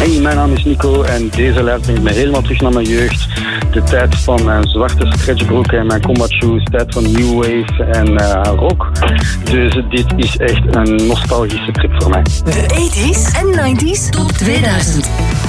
Hey, mijn naam is Nico en deze lijst brengt me helemaal terug naar mijn jeugd. De tijd van mijn zwarte stretchbroeken en mijn combat shoes. Tijd van new wave en rock. Dus dit is echt een nostalgische trip voor mij. De 80s en 90s tot 2000.